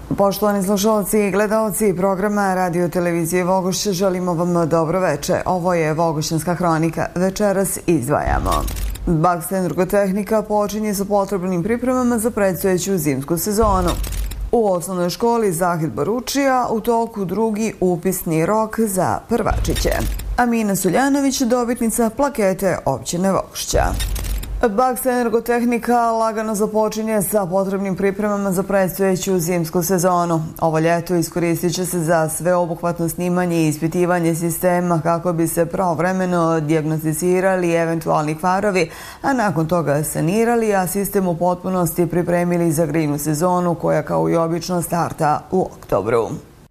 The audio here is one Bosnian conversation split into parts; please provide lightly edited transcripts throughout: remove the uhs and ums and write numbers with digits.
Poštovani slušalci i gledaoci programa Radio Televizije Vogošće, želimo vam dobro veče. Ovo je Vogošćanska hronika. Večeras izdvajamo. Baks Energotehnika počinje sa potrebnim pripremama za predstojeću zimsku sezonu. U osnovnoj školi Zahid Baručija u toku drugi upisni rok za prvačiće. Amina Suljanović, dobitnica plakete općine Vogošća. Baks Energotehnika lagano započinje sa potrebnim pripremama za predstojeću zimsku sezonu. Ovo ljeto iskoristit će se za sveobuhvatno snimanje i ispitivanje sistema kako bi se pravovremeno dijagnosticirali eventualni kvarovi, a nakon toga sanirali, a sistem u potpunosti pripremili za grejnu sezonu koja kao i obično starta u oktobru.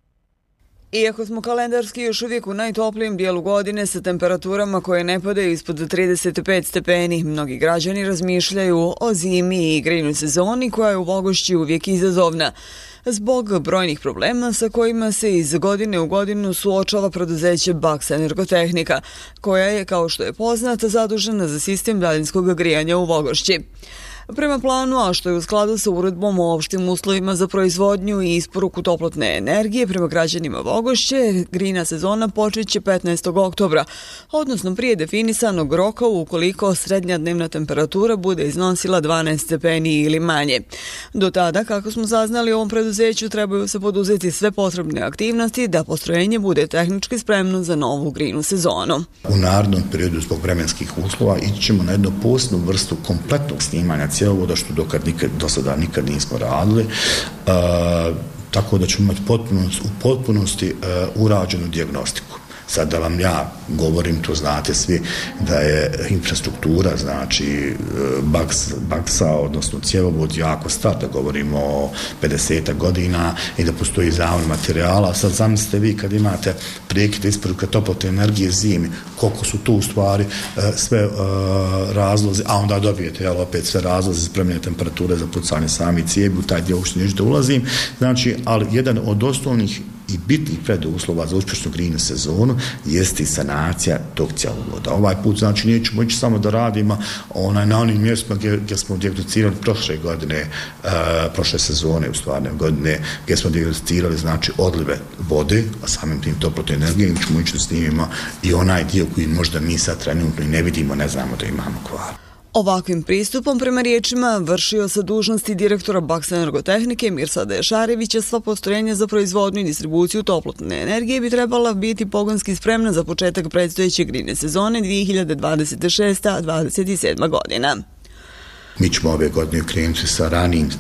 Iako smo kalendarski još uvijek u najtoplijem dijelu godine sa temperaturama koje ne padaju ispod 35 stepeni, mnogi građani razmišljaju o zimi i grejnoj sezoni koja je u Vogošći uvijek izazovna. Zbog brojnih problema sa kojima se iz godine u godinu suočava preduzeće Baks Energotehnika, koja je, kao što je poznata, zadužena za sistem daljinskog grijanja u Vogošći. Prema planu, a što je u skladu sa uredbom o opštim uslovima za proizvodnju i isporuku toplotne energije prema građanima Vogošće, grejna sezona počeće 15. oktobra, odnosno prije definisanog roka ukoliko srednja dnevna temperatura bude iznosila 12 stepeni ili manje. Do tada, kako smo saznali, ovom preduzeću trebaju se poduzeti sve potrebne aktivnosti da postrojenje bude tehnički spremno za novu grejnu sezonu. U narednom periodu zbog vremenskih uslova ići ćemo na jednu posebnu vrstu kompletnog snimanja cjevovoda, što do sada nikad nismo radili, tako da ćemo imati u potpunosti urađenu dijagnostiku. Sad da vam ja govorim, to znate svi, da je infrastruktura, znači baksa, odnosno cjevovod jako star, da govorimo o 50 godina i da postoji zavod materijala. Sad zamislite vi kad imate prekide isporuke toplotne energije zimi, koliko su tu u stvari sve razlozi, a onda dobijete opet sve razlozi za promjene temperature, za pucanje sami cijevi, u taj dio uopšte neću da ulazim. Znači, ali jedan od osnovnih i bitnih preduslova za uspješnu grejnu sezonu jeste i sanacija tog cjevovoda. Ovaj put znači nećemo ići samo da radimo na onim mjestima gdje smo dijagnosticirali prošle sezone, u stvarne godine, gdje smo dijagnosticirali znači odlive vode, a samim tim toplotne energije, gdje ćemo ići da snimimo i onaj dio koji možda mi sad trenutno i ne vidimo, ne znamo da imamo kvar. Ovakvim pristupom, prema riječima vršioca dužnosti direktora Baks Energotehnike Mirsada Ješarevića, sva postrojenja za proizvodnju i distribuciju toplotne energije bi trebala biti pogonski spremna za početak predstojeće grejne sezone 2026-2027 godina. Mi ćemo ove godine krenuti sa ranijim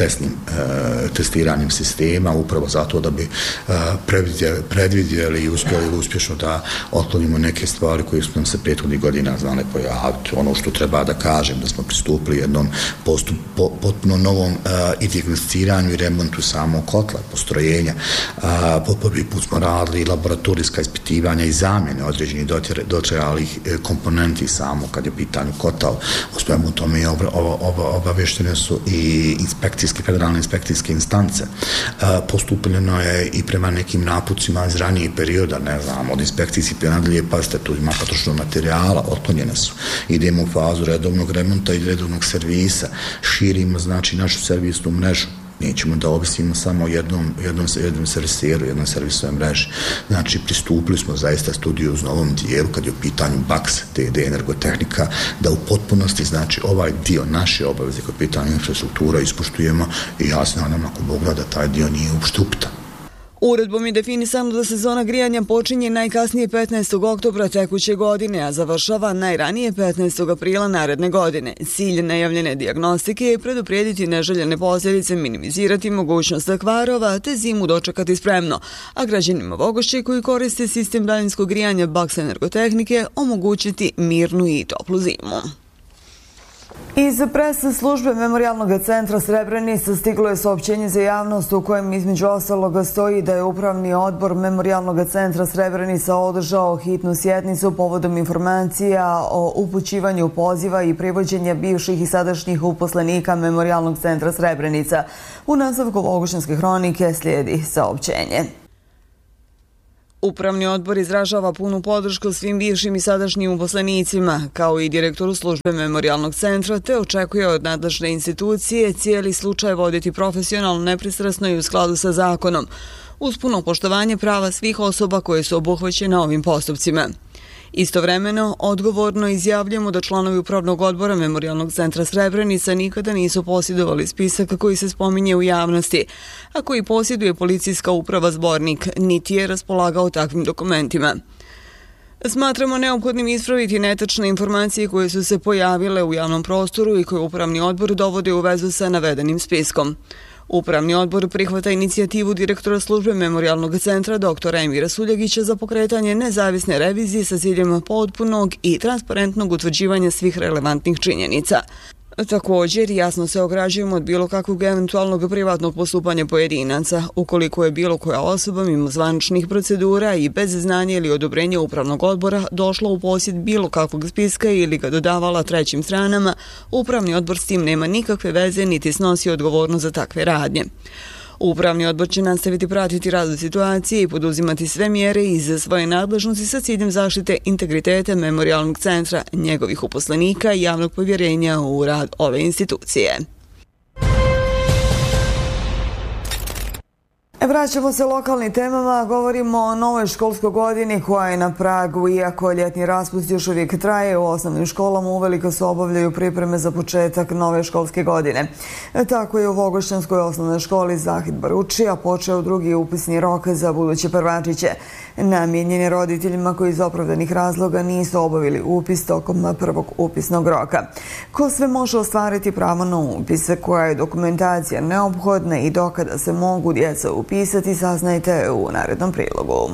testiranjem sistema, upravo zato da bi predvidjeli i uspjeli uspješno da otklonimo neke stvari koje su nam se prethodnih godina znale pojaviti. Ono što treba da kažem, da smo pristupili jednom potpuno novom i dijagnosticiranju i remontu samog kotla, postrojenja. Po prvi put smo radili laboratorijska ispitivanja i zamjene određenih dotrajalih komponenti samo kad je pitanju kotao. Uspjemo u tome i obaveštene su i federalne inspekcijske instance. Postupljeno je i prema nekim napucima iz ranijih perioda, ne znam, od inspekcijskih pa nadalje, pazite, tu ima potrošnog materijala, otklonjene su. Idemo u fazu redovnog remonta i redovnog servisa, širimo znači našu servisnu mrežu. Nećemo da ovisimo samo jednom serviseru, jednom servisovoj mreži. Znači, pristupili smo zaista studiju uz novom dijelu, kad je u pitanju Baks TD Energotehnika, da u potpunosti, znači, ovaj dio naše obaveze kod pitanja infrastruktura ispoštujemo i ja se nadam ako Bog da taj dio nije uopšte upitan. Uredbom je definisano da sezona grijanja počinje najkasnije 15. oktobra tekuće godine, a završava najranije 15. aprila naredne godine. Cilj najavljene dijagnostike je preduprijediti neželjene posljedice, minimizirati mogućnost kvarova te zimu dočekati spremno, a građanima Vogošće koji koriste sistem daljinskog grijanja Baks Energotehnike omogućiti mirnu i toplu zimu. Iz press službe Memorijalnog centra Srebrenica stiglo je saopćenje za javnost u kojem između ostaloga stoji da je Upravni odbor Memorijalnog centra Srebrenica održao hitnu sjednicu povodom informacija o upućivanju poziva i privođenja bivših i sadašnjih uposlenika Memorijalnog centra Srebrenica. U nastavku Vogošćanske hronike slijedi saopćenje. Upravni odbor izražava punu podršku svim bivšim i sadašnjim uposlenicima, kao i direktoru službe Memorijalnog centra, te očekuje od nadležne institucije cijeli slučaj voditi profesionalno, nepristrasno i u skladu sa zakonom, uz puno poštovanje prava svih osoba koje su obuhvaćene ovim postupcima. Istovremeno, odgovorno izjavljamo da članovi Upravnog odbora Memorijalnog centra Srebrenica nikada nisu posjedovali spisak koji se spominje u javnosti, a koji posjeduje policijska uprava Zbornik, niti je raspolagao takvim dokumentima. Smatramo neophodnim ispraviti netačne informacije koje su se pojavile u javnom prostoru i koje Upravni odbor dovode u vezu sa navedenim spiskom. Upravni odbor prihvata inicijativu direktora službe Memorijalnog centra dr. Emira Suljagića za pokretanje nezavisne revizije sa ciljem potpunog i transparentnog utvrđivanja svih relevantnih činjenica. Također, jasno se ograđujemo od bilo kakvog eventualnog privatnog postupanja pojedinaca, ukoliko je bilo koja osoba mimo zvaničnih procedura i bez znanja ili odobrenja Upravnog odbora došla u posjed bilo kakvog spiska ili ga dodavala trećim stranama, Upravni odbor s tim nema nikakve veze niti snosi odgovornost za takve radnje. Upravni odbor će nastaviti pratiti razvoj situacije i poduzimati sve mjere iz svoje nadležnosti sa ciljem zaštite integriteta Memorijalnog centra, njegovih uposlenika i javnog povjerenja u rad ove institucije. Vraćamo se lokalnim temama, govorimo o novoj školskoj godini koja je na pragu, iako ljetni raspust još uvijek traje. U osnovnim školama uveliko se obavljaju pripreme za početak nove školske godine. Tako je u Vogošćanskoj osnovnoj školi Zahid Baručija počeo drugi upisni rok za buduće prvačiće. Namijenjen je roditeljima koji iz opravdanih razloga nisu obavili upis tokom prvog upisnog roka. Ko sve može ostvariti pravo na upis, koja je dokumentacija neophodna i dokada se mogu djeca upisati, saznajte u narednom prilogu.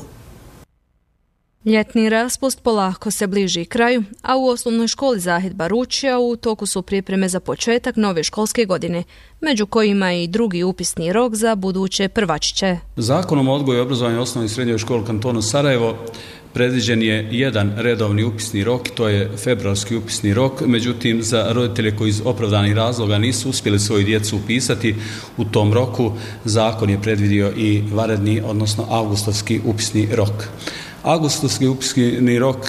Ljetni raspust polako se bliži kraju, a u osnovnoj školi Zahid Baručija u toku su pripreme za početak nove školske godine, među kojima i drugi upisni rok za buduće prvačiće. Zakonom o odgoju i obrazovanju osnovnoj i srednjoj školi kantona Sarajevo predviđen je jedan redovni upisni rok, to je februarski upisni rok, međutim za roditelje koji iz opravdanih razloga nisu uspjeli svoju djecu upisati u tom roku, zakon je predvidio i vanredni, odnosno avgustovski upisni rok. Avgustovski upisni rok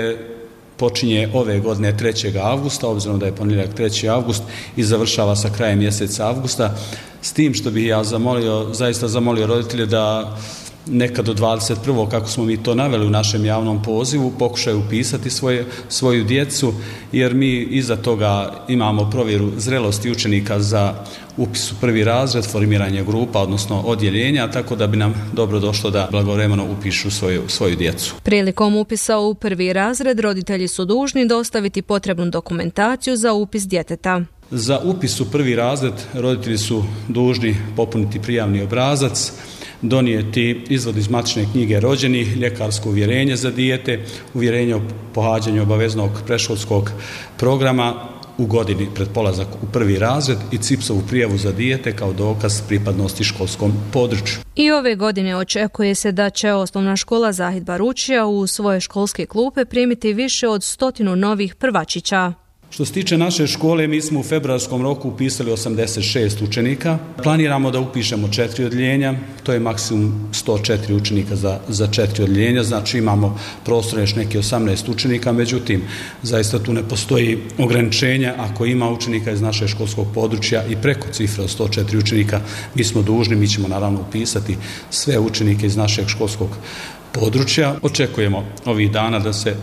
počinje ove godine 3. avgusta, obzirom da je ponedjeljak 3. avgust i završava sa krajem mjeseca avgusta, s tim što bih ja zaista zamolio roditelje da nekad do 21. kako smo mi to naveli u našem javnom pozivu, pokušaju upisati svoju djecu, jer mi iza toga imamo provjeru zrelosti učenika za upis u prvi razred, formiranje grupa, odnosno odjeljenja, tako da bi nam dobro došlo da blagovremeno upišu svoju djecu. Prilikom upisa u prvi razred roditelji su dužni dostaviti potrebnu dokumentaciju za upis djeteta. Za upis u prvi razred roditelji su dužni popuniti prijavni obrazac, donijeti izvod iz matične knjige rođenih, ljekarsko uvjerenje za dijete, uvjerenje o pohađanju obaveznog predškolskog programa u godini pred polazak u prvi razred i CIPS-ovu prijavu za dijete kao dokaz pripadnosti školskom području. I ove godine očekuje se da će osnovna škola Zahid Baručija u svoje školske klupe primiti više od 100 novih prvačića. Što se tiče naše škole, mi smo u februarskom roku upisali 86 učenika. Planiramo da upišemo 4 odjeljenja, to je maksimum 104 učenika za 4 odjeljenja, znači imamo prostor još neki 18 učenika, međutim, zaista tu ne postoji ograničenja. Ako ima učenika iz našeg školskog područja i preko cifre od 104 učenika, mi smo dužni, mi ćemo naravno upisati sve učenike iz našeg školskog područja. Očekujemo ovih dana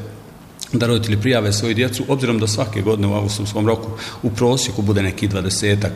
da roditelji prijave svoju djecu, obzirom da svake godine u avgustovskom roku u prosjeku bude neki 20-ak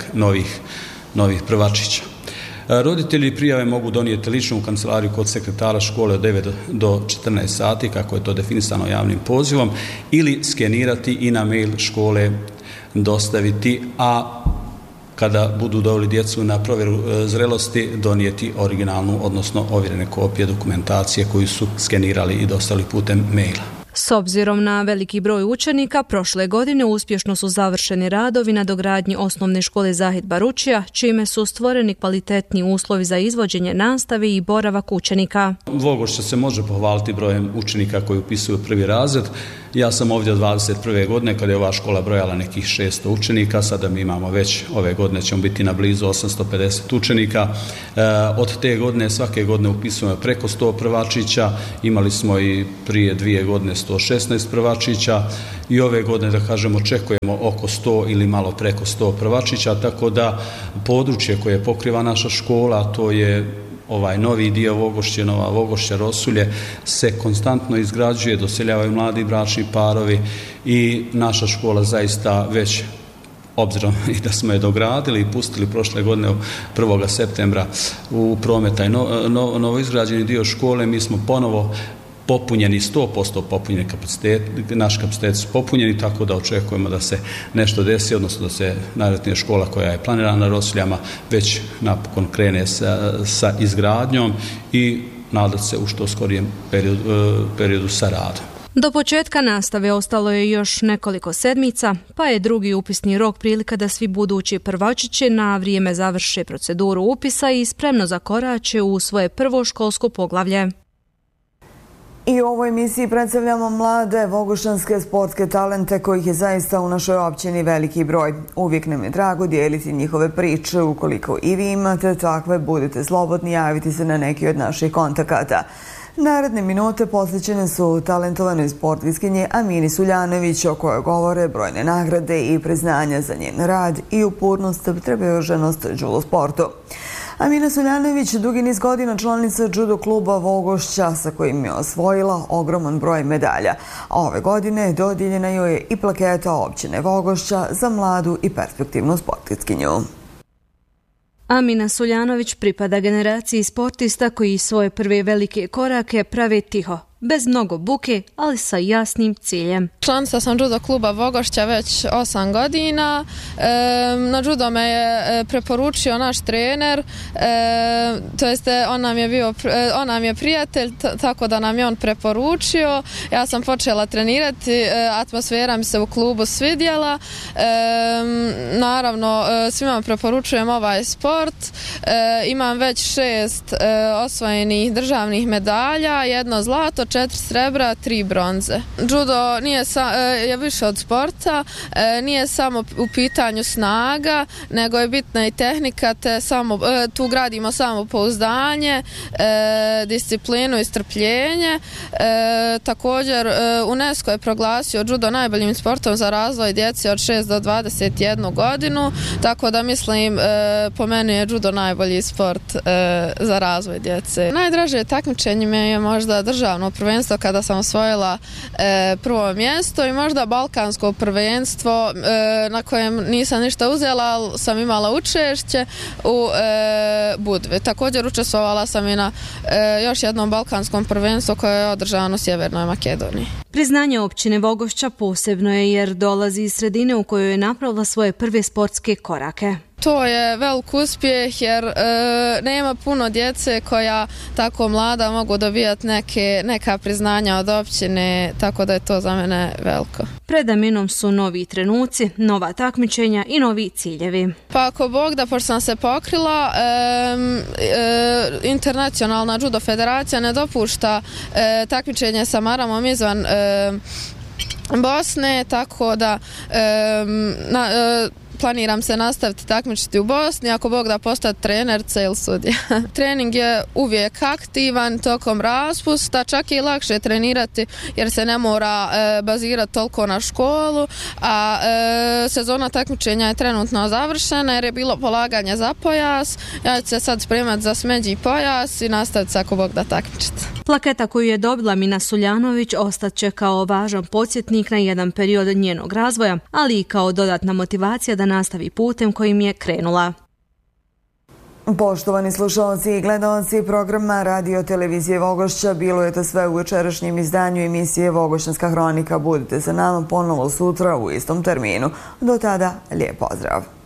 novih prvačića. Roditelji prijave mogu donijeti lično u kancelariju kod sekretara škole od 9 do 14 sati, kako je to definisano javnim pozivom, ili skenirati i na mail škole dostaviti, a kada budu doveli djecu na provjeru zrelosti, donijeti originalnu, odnosno ovjerene kopije dokumentacije koju su skenirali i dostavili putem maila. S obzirom na veliki broj učenika, prošle godine uspješno su završeni radovi na dogradnji osnovne škole Zahid Baručija, čime su stvoreni kvalitetni uslovi za izvođenje nastave i boravak učenika. Vogošća se može pohvaliti brojem učenika koji upisuju prvi razred. Ja sam ovdje od 21. godine kada je ova škola brojala nekih 600 učenika, sada mi imamo već, ove godine ćemo biti na blizu 850 učenika. Od te godine, svake godine upisujemo preko 100 prvačića, imali smo i prije 2 godine 116 prvačića i ove godine, da kažemo, očekujemo oko 100 ili malo preko 100 prvačića, tako da područje koje pokriva naša škola, to je ovaj novi dio Vogošće, Nova Vogošća, Rosulje, se konstantno izgrađuje, doseljavaju mladi bračni parovi i naša škola zaista već, obzirom i da smo je dogradili i pustili prošle godine 1. septembra u promet taj novoizgrađeni dio škole, mi smo ponovo popunjeni, 100% popunjeni kapacitet, naš kapacitet su popunjeni, tako da očekujemo da se nešto desi, odnosno da se najvjerojatnije škola koja je planirana na Rosuljama već napokon krene sa izgradnjom i nadati se u što skorijem periodu sa radom. Do početka nastave ostalo je još nekoliko sedmica, pa je drugi upisni rok prilika da svi budući prvačići na vrijeme završe proceduru upisa i spremno zakorače u svoje prvo školsko poglavlje. I u ovoj emisiji predstavljamo mlade vogošćanske sportske talente kojih je zaista u našoj općini veliki broj. Uvijek nam je drago dijeliti njihove priče. Ukoliko i vi imate takve, budite slobodni javiti se na neki od naših kontakata. Naredne minute posvećene su talentovanoj sportistkinji Amini Suljanović, o kojoj govore brojne nagrade i priznanja za njen rad i upornost te privrženost judo sportu. Amina Suljanović dugi niz godina članica judo kluba Vogošća sa kojim je osvojila ogroman broj medalja. A ove godine dodijeljena joj je i plaketa općine Vogošća za mladu i perspektivnu sportistkinju. Amina Suljanović pripada generaciji sportista koji svoje prve velike korake prave tiho, bez mnogo buke, ali sa jasnim ciljem. Članica sam judo kluba Vogošća već 8 godina. Na judo me je preporučio naš trener, to jest on nam je prijatelj, tako da nam je on preporučio. Ja sam počela trenirati, atmosfera mi se u klubu svidjela. Naravno, svima preporučujem ovaj sport. Imam već 6 osvojenih državnih medalja, 1 zlato, 4 srebra, 3 bronze. Judo je više od sporta, nije samo u pitanju snaga, nego je bitna i tehnika, tu gradimo samopouzdanje, disciplinu i strpljenje. Također, UNESCO je proglasio judo najboljim sportom za razvoj djece od 6 do 21 godinu, tako da mislim, po meni je judo najbolji sport za razvoj djece. Najdraže takmičenje mi je možda državno prvenstvo kada sam osvojila prvo mjesto i možda balkansko prvenstvo na kojem nisam ništa uzela, ali sam imala učešće u Budvi. Također učestvovala sam i na još jednom balkanskom prvenstvu koje je održano u Sjevernoj Makedoniji. Priznanje općine Vogošća posebno je jer dolazi iz sredine u kojoj je napravila svoje prve sportske korake. To je velik uspjeh jer nema puno djece koja tako mlada mogu dobijati neka priznanja od općine, tako da je to za mene veliko. Pred Aminom su novi trenuci, nova takmičenja i novi ciljevi. Pa ako Bog da, pošto sam se pokrila, Internacionalna judo federacija ne dopušta takmičenje sa maramom izvan Bosne, tako da planiram se nastaviti takmičiti u Bosni, ako Bog da postati trenerca ili sudija. Trening je uvijek aktivan tokom raspusta, čak i lakše trenirati jer se ne mora bazirati toliko na školu, a sezona takmičenja je trenutno završena jer je bilo polaganje za pojas. Ja ću se sad spremati za smeđi pojas i nastaviti se ako Bog da takmičiti. Plaketa koju je dobila Amina Suljanović ostaće kao važan podsjetnik na jedan period njenog razvoja, ali i kao dodatna motivacija da nastavi putem kojim je krenula. Poštovani slušalci i gledalci programa Radio Televizije Vogošća, bilo je to sve u večerašnjem izdanju emisije Vogošćanska hronika. Budite sa nama ponovo sutra u istom terminu. Do tada, lijep pozdrav!